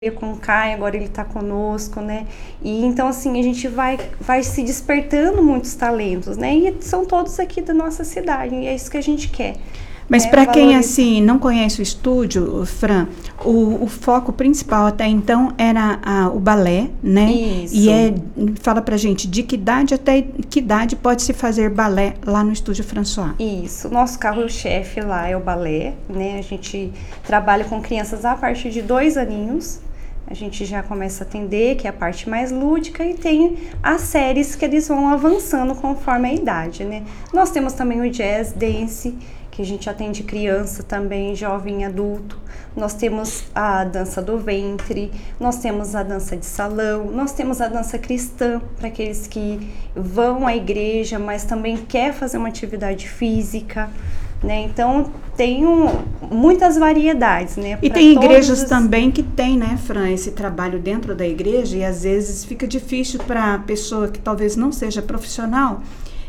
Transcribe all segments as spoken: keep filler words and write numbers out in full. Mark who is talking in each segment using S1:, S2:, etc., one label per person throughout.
S1: com o Caio, agora ele está conosco, né? E então, assim, a gente vai, vai se despertando muitos talentos, né? E são todos aqui da nossa cidade, e é isso que a gente quer.
S2: Mas
S1: né?
S2: para quem,
S1: Valoriza...
S2: assim, não conhece o estúdio, Fran, o, o foco principal até então era a, o balé, né?
S1: Isso.
S2: E é, fala pra gente, de que idade até que idade pode se fazer balé lá no Estúdio François?
S1: Isso. Nosso carro-chefe lá é o balé, né? A gente trabalha com crianças a partir de dois aninhos. A gente já começa a atender, que é a parte mais lúdica, e tem as séries que eles vão avançando conforme a idade, né? Nós temos também o jazz dance, que a gente atende criança também, jovem e adulto. Nós temos a dança do ventre, nós temos a dança de salão, nós temos a dança cristã, para aqueles que vão à igreja, mas também quer fazer uma atividade física, né? Então, tem um, muitas variedades, né?
S2: E tem igrejas os... também que tem, né, Fran, esse trabalho dentro da igreja, e às vezes fica difícil para a pessoa que talvez não seja profissional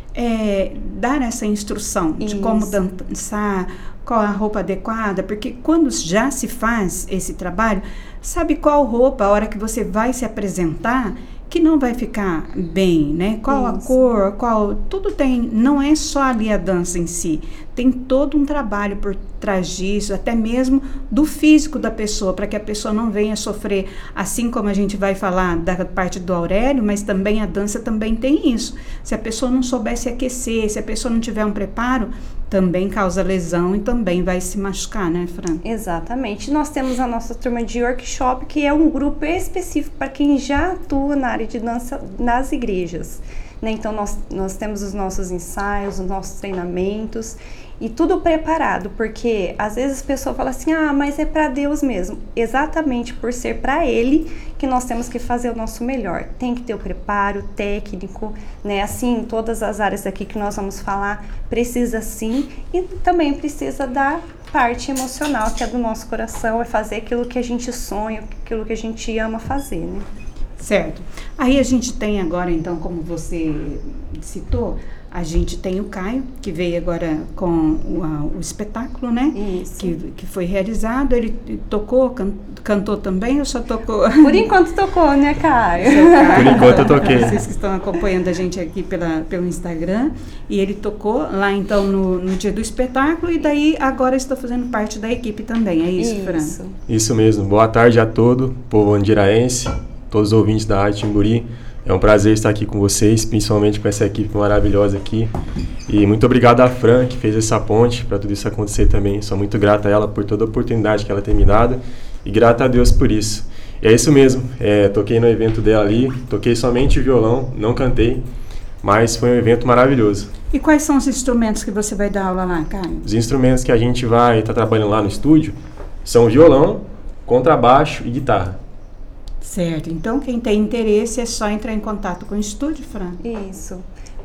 S2: é, dar essa instrução de Isso. como dançar, qual a roupa adequada, porque quando já se faz esse trabalho, sabe qual roupa, a hora que você vai se apresentar, que não vai ficar bem, né? Qual Isso. a cor, qual... Tudo tem, não é só ali a dança em si, tem todo um trabalho por trás disso, até mesmo do físico da pessoa, para que a pessoa não venha sofrer, assim como a gente vai falar da parte do Aurélio, mas também a dança também tem isso. Se a pessoa não souber se aquecer, se a pessoa não tiver um preparo, também causa lesão e também vai se machucar, né, Fran?
S1: Exatamente. Nós temos a nossa turma de workshop, que é um grupo específico para quem já atua na área de dança nas igrejas, né? Então, nós, nós temos os nossos ensaios, os nossos treinamentos, e tudo preparado, porque às vezes a pessoa fala assim, ah, mas é para Deus mesmo. Exatamente por ser para Ele que nós temos que fazer o nosso melhor. Tem que ter o preparo técnico, né? Assim, todas as áreas aqui que nós vamos falar, precisa sim, e também precisa da parte emocional, que é do nosso coração, é fazer aquilo que a gente sonha, aquilo que a gente ama fazer, né?
S2: Certo. Aí a gente tem agora, então, como você citou, a gente tem o Caio, que veio agora com o, a, o espetáculo, né?
S1: Isso.
S2: Que, que foi realizado. Ele tocou, can, cantou também ou só tocou?
S1: Por enquanto tocou, né, Caio?
S3: Por enquanto eu toquei.
S2: Vocês que estão acompanhando a gente aqui pela, pelo Instagram. E ele tocou lá, então, no, no dia do espetáculo. E daí, agora está fazendo parte da equipe também. É isso,
S1: isso.
S2: Fran?
S3: Isso mesmo. Boa tarde a todo, povo andiraense, todos os ouvintes da Rádio Timburi. É um prazer estar aqui com vocês, principalmente com essa equipe maravilhosa aqui. E muito obrigado à Fran, que fez essa ponte para tudo isso acontecer também. Sou muito grato a ela por toda a oportunidade que ela tem me dado e grato a Deus por isso. E é isso mesmo, é, toquei no evento dela ali, toquei somente violão, não cantei, mas foi um evento maravilhoso.
S2: E quais são os instrumentos que você vai dar aula lá, Caio?
S3: Os instrumentos que a gente vai estar tá trabalhando lá no estúdio são violão, contrabaixo e guitarra.
S2: Certo, então quem tem interesse é só entrar em contato com o estúdio, Fran?
S1: Isso.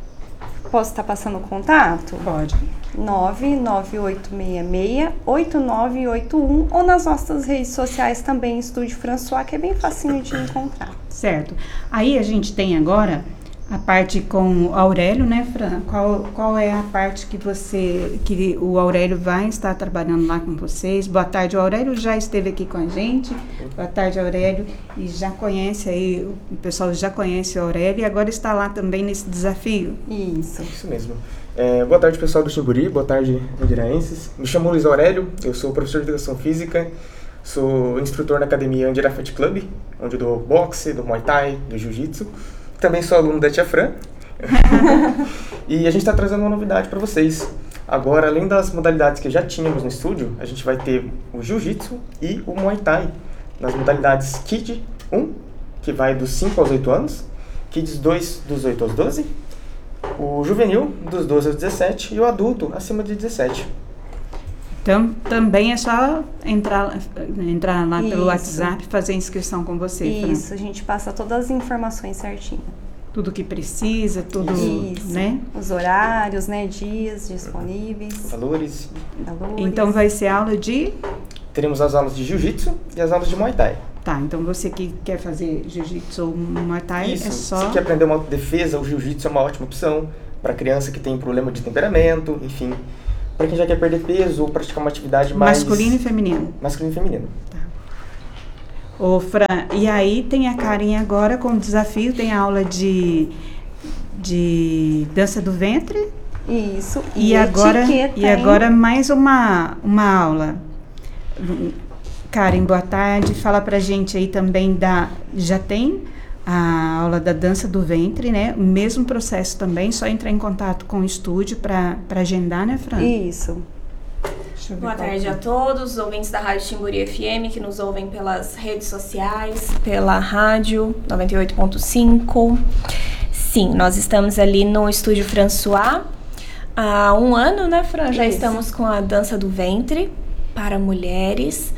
S1: Posso estar passando o contato?
S2: Pode.
S1: nove nove oito seis seis oito nove oito um ou nas nossas redes sociais também, Estúdio François, que é bem facinho de encontrar.
S2: Certo. Aí a gente tem agora a parte com o Aurélio, né, Fran? Qual, qual é a parte que você, que o Aurélio vai estar trabalhando lá com vocês? Boa tarde, o Aurélio já esteve aqui com a gente. Boa tarde, Aurélio. E já conhece aí, o pessoal já conhece o Aurélio e agora está lá também nesse desafio.
S1: Isso.
S4: Isso mesmo. É, boa tarde, pessoal do Timburi. Boa tarde, andiraenses. Me chamo Luiz Aurélio, eu sou professor de Educação Física, sou instrutor na academia Andira Fight Club, onde eu dou boxe, do Muay Thai, do Jiu-Jitsu. Também sou aluno da Tia Fran. E a gente está trazendo uma novidade para vocês. Agora, além das modalidades que já tínhamos no estúdio, a gente vai ter o Jiu-Jitsu e o Muay Thai. Nas modalidades Kid um, que vai dos cinco aos oito anos, Kids dois, dos oito aos doze, o Juvenil, dos doze aos dezessete, e o Adulto, acima de dezessete.
S2: Então, também é só entrar, entrar lá
S1: Isso.
S2: pelo WhatsApp e fazer inscrição com você,
S1: Isso,
S2: Fran.
S1: a gente passa todas as informações certinho.
S2: Tudo que precisa, tudo,
S1: Isso.
S2: né?
S1: Os horários, né, dias disponíveis.
S4: Valores.
S1: Valores.
S2: Então, vai ser aula de...
S4: Teremos as aulas de Jiu-Jitsu e as aulas de Muay Thai.
S2: Tá, então você que quer fazer Jiu-Jitsu ou Muay Thai,
S4: Isso,
S2: é só...
S4: se quer aprender uma autodefesa, o Jiu-Jitsu é uma ótima opção para criança que tem problema de temperamento, enfim. Para quem já quer perder peso ou praticar uma atividade mais...
S2: Masculino e feminino.
S4: Masculino e feminino.
S2: Tá. Ô, Fran, e aí tem a Karen agora com o desafio, tem a aula de, de dança do ventre.
S1: Isso.
S2: E, e agora e em... agora mais uma, uma aula. Karen, boa tarde. Fala pra gente aí também da... Já tem a aula da dança do ventre, né? O mesmo processo também, só entrar em contato com o estúdio para agendar, né, Fran?
S1: Isso.
S5: Boa tarde a todos, os ouvintes da Rádio Timburi F M, que nos ouvem pelas redes sociais, pela rádio noventa e oito ponto cinco. Sim, nós estamos ali no Estúdio François há um ano, né, Fran? Já Isso. estamos com a dança do ventre para mulheres.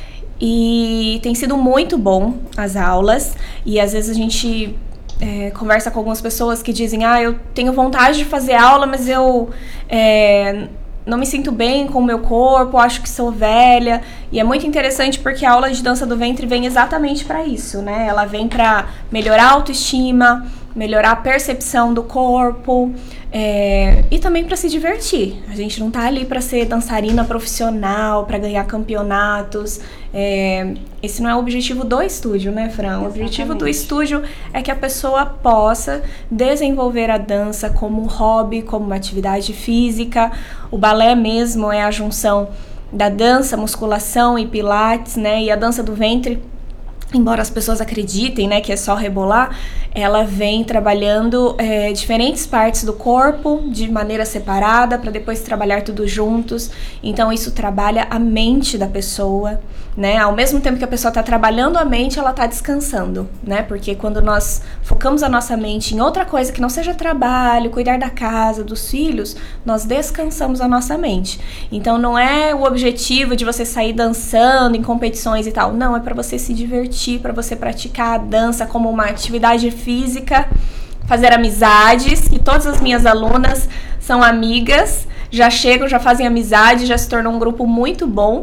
S5: E tem sido muito bom as aulas. E às vezes a gente é, conversa com algumas pessoas que dizem: ah, eu tenho vontade de fazer aula, mas eu... É, não me sinto bem com o meu corpo, acho que sou velha. E é muito interessante porque a aula de dança do ventre vem exatamente para isso, né? Ela vem para melhorar a autoestima, melhorar a percepção do corpo, é, e também para se divertir. A gente não tá ali para ser dançarina profissional, para ganhar campeonatos. É, esse não é o objetivo do estúdio, né, Fran? O objetivo do estúdio é que a pessoa possa desenvolver a dança como um hobby, como uma atividade física. O balé mesmo é a junção da dança, musculação e pilates, né? E a dança do ventre, embora as pessoas acreditem, né, que é só rebolar, ela vem trabalhando é, diferentes partes do corpo de maneira separada para depois trabalhar tudo juntos. Então isso trabalha a mente da pessoa, né? Ao mesmo tempo que a pessoa está trabalhando a mente, ela está descansando, né? Porque quando nós focamos a nossa mente em outra coisa que não seja trabalho, cuidar da casa, dos filhos, nós descansamos a nossa mente. Então não é o objetivo de você sair dançando em competições e tal. Não, é para você se divertir, para você praticar a dança como uma atividade física, fazer amizades, que todas as minhas alunas são amigas, já chegam, já fazem amizade, já se tornou um grupo muito bom.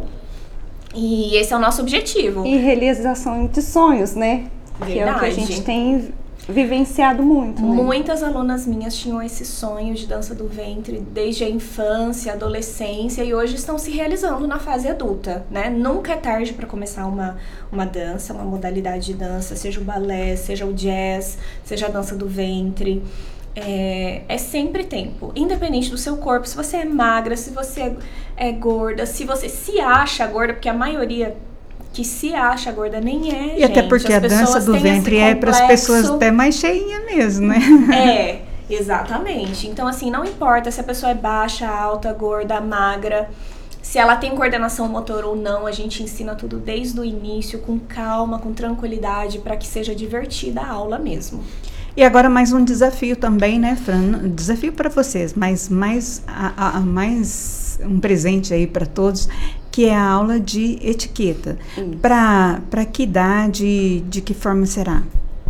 S5: E esse é o nosso objetivo.
S1: E realização de sonhos, né?
S5: Verdade.
S1: Que é o que a gente tem vivenciado muito, né?
S5: Muitas alunas minhas tinham esse sonho de dança do ventre desde a infância, adolescência, e hoje estão se realizando na fase adulta, né? Nunca é tarde para começar uma, uma dança, uma modalidade de dança, seja o balé, seja o jazz, seja a dança do ventre. É, é sempre tempo, independente do seu corpo, se você é magra, se você é, é gorda, se você se acha gorda, porque a maioria que se acha gorda nem é,
S2: E
S5: gente.
S2: até porque
S5: As
S2: a dança do ventre é para as pessoas até mais cheinhas mesmo, né?
S5: É, exatamente. Então, assim, não importa se a pessoa é baixa, alta, gorda, magra, se ela tem coordenação motor ou não, a gente ensina tudo desde o início, com calma, com tranquilidade, para que seja divertida a aula mesmo.
S2: E agora mais um desafio também, né, Fran? Desafio para vocês, mas mais, a, a, mais um presente aí para todos, que é a aula de etiqueta. Para para que idade, de que forma será?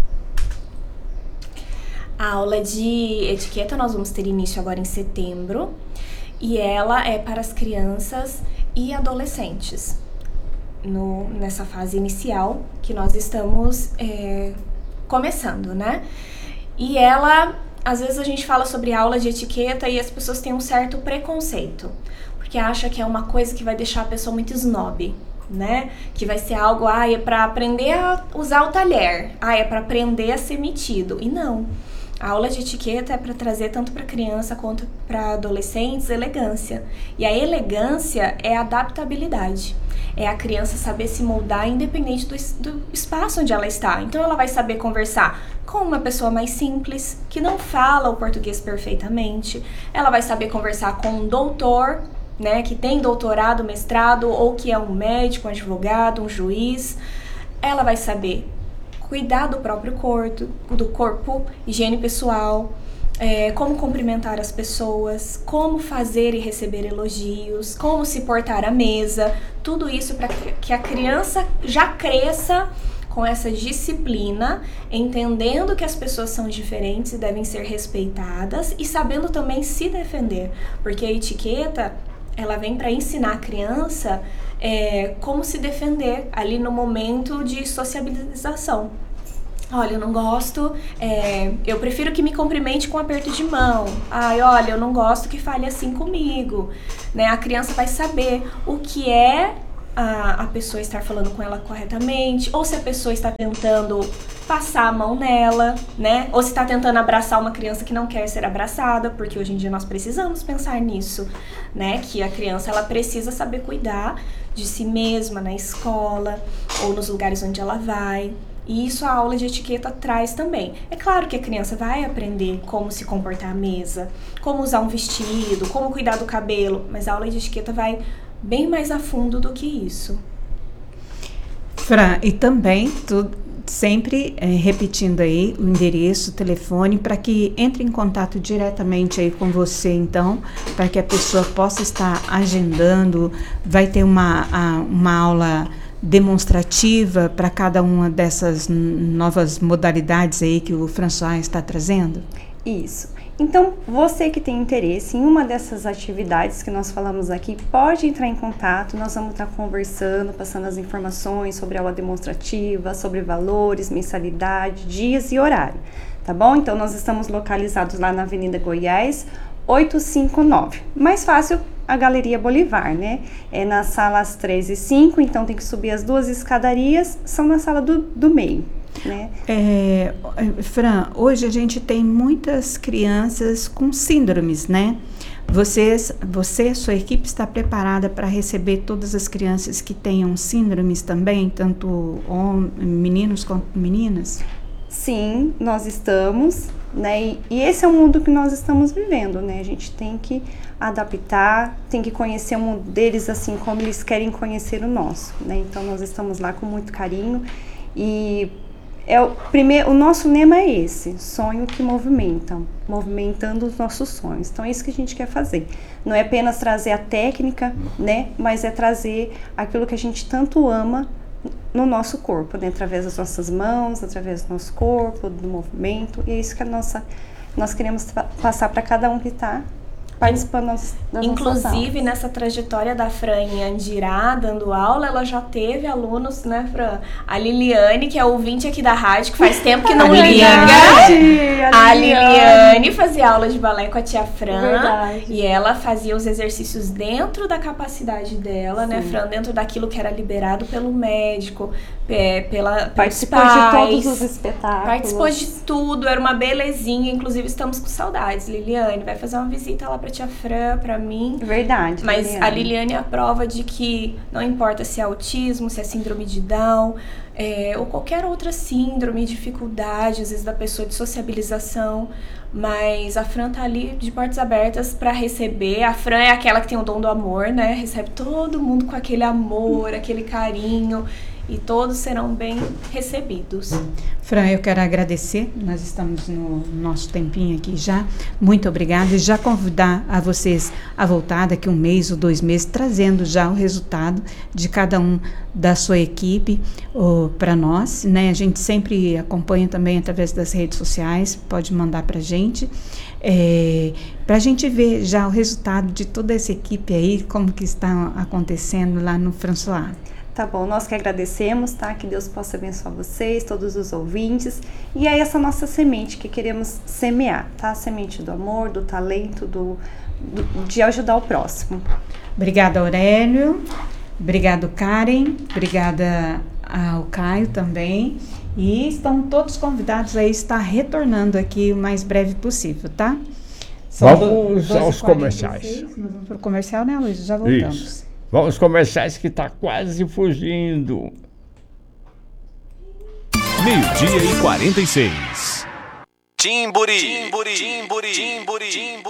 S5: A aula de etiqueta nós vamos ter início agora em setembro, e ela é para as crianças e adolescentes, no, nessa fase inicial que nós estamos é, começando, né? E ela, às vezes a gente fala sobre aula de etiqueta e as pessoas têm um certo preconceito, porque acha que é uma coisa que vai deixar a pessoa muito snob, né? Que vai ser algo, ah, é para aprender a usar o talher, ah, é para aprender a ser metido. E não. A aula de etiqueta é para trazer tanto para criança quanto para adolescentes elegância. E a elegância é a adaptabilidade. É a criança saber se moldar independente do, do espaço onde ela está. Então ela vai saber conversar com uma pessoa mais simples, que não fala o português perfeitamente. Ela vai saber conversar com um doutor, né, que tem doutorado, mestrado, ou que é um médico, um advogado, um juiz. Ela vai saber cuidar do próprio corpo, do corpo, higiene pessoal, é, como cumprimentar as pessoas, como fazer e receber elogios, como se portar à mesa, tudo isso para que a criança já cresça com essa disciplina, entendendo que as pessoas são diferentes e devem ser respeitadas e sabendo também se defender, porque a etiqueta, ela vem para ensinar a criança é, como se defender ali no momento de sociabilização. Olha, eu não gosto, é, eu prefiro que me cumprimente com um aperto de mão. Ai, olha, eu não gosto que fale assim comigo. Né? A criança vai saber o que é a, a pessoa estar falando com ela corretamente, ou se a pessoa está tentando passar a mão nela, né? Ou se está tentando abraçar uma criança que não quer ser abraçada, porque hoje em dia nós precisamos pensar nisso, né? Que a criança, ela precisa saber cuidar de si mesma na escola ou nos lugares onde ela vai. E isso a aula de etiqueta traz também. É claro que a criança vai aprender como se comportar à mesa, como usar um vestido, como cuidar do cabelo, mas a aula de etiqueta vai bem mais a fundo do que isso.
S2: Fran, e também tu sempre é, repetindo aí o endereço, o telefone, para que entre em contato diretamente aí com você, então, para que a pessoa possa estar agendando, vai ter uma, a, uma aula demonstrativa para cada uma dessas novas modalidades aí que o François está trazendo?
S1: Isso. Então, você que tem interesse em uma dessas atividades que nós falamos aqui, pode entrar em contato, nós vamos estar conversando, passando as informações sobre a aula demonstrativa, sobre valores, mensalidade, dias e horário, tá bom? Então, nós estamos localizados lá na Avenida Goiás, oitocentos e cinquenta e nove. Mais fácil, a Galeria Bolivar, né? É nas salas três e cinco, então tem que subir as duas escadarias, são na sala do, do meio, né?
S2: É, Fran, hoje a gente tem muitas crianças com síndromes, né? Vocês, você, sua equipe está preparada para receber todas as crianças que tenham síndromes também, tanto hom- meninos quanto meninas?
S1: Sim, nós estamos, né? E, e esse é o mundo que nós estamos vivendo, né? A gente tem que adaptar, tem que conhecer o mundo deles assim como eles querem conhecer o nosso, né? Então nós estamos lá com muito carinho e é o primeiro, o nosso lema é esse, sonho que movimenta, movimentando os nossos sonhos. Então é isso que a gente quer fazer. Não é apenas trazer a técnica, né? Mas é trazer aquilo que a gente tanto ama no nosso corpo, né? Através das nossas mãos, através do nosso corpo, do movimento. E é isso que a nossa, nós queremos tra- passar para cada um que está participando das, das
S5: Inclusive, nessa trajetória da Fran em Andirá, dando aula, ela já teve alunos, né, Fran? A Liliane, que é ouvinte aqui da rádio, que faz tempo que não liga. A Liliane fazia aula de balé com a tia Fran.
S1: Verdade.
S5: E ela fazia os exercícios dentro da capacidade dela,
S1: Sim.
S5: né, Fran? Dentro daquilo que era liberado pelo médico, é, pela,
S1: Participou
S5: pelos
S1: de
S5: pais.
S1: todos os espetáculos.
S5: Participou de tudo, era uma belezinha. Inclusive, estamos com saudades, Liliane. Vai fazer uma visita lá pra tia Fran, pra mim.
S1: Verdade.
S5: Mas
S1: Liliane.
S5: a Liliane é a prova de que não importa se é autismo, se é síndrome de Down, é, ou qualquer outra síndrome, dificuldade, às vezes da pessoa de sociabilização, mas a Fran tá ali de portas abertas para receber. A Fran é aquela que tem o dom do amor, né? Recebe todo mundo com aquele amor, aquele carinho, e todos serão bem recebidos.
S2: Fran, eu quero agradecer, nós estamos no nosso tempinho aqui já, muito obrigada, e já convidar a vocês a voltar daqui um mês ou dois meses, trazendo já o resultado de cada um da sua equipe para nós, né? A gente sempre acompanha também através das redes sociais, pode mandar para a gente, é, para a gente ver já o resultado de toda essa equipe aí, como que está acontecendo lá no François.
S1: Tá bom, nós que agradecemos, tá? Que Deus possa abençoar vocês, todos os ouvintes. E é essa nossa semente que queremos semear, tá? A semente do amor, do talento, do, do, de ajudar o próximo.
S2: Obrigada, Aurélio. Obrigado, Karen. Obrigada ao Caio também. E estão todos convidados a estar retornando aqui o mais breve possível, tá?
S6: São vamos aos comerciais.
S2: Nós vamos para o comercial, né, Luiz? Já voltamos.
S6: Isso. Vamos aos comerciais que está quase fugindo.
S7: Meio-dia e quarenta e seis. Timburi. Timburi. Timburi. Timburi.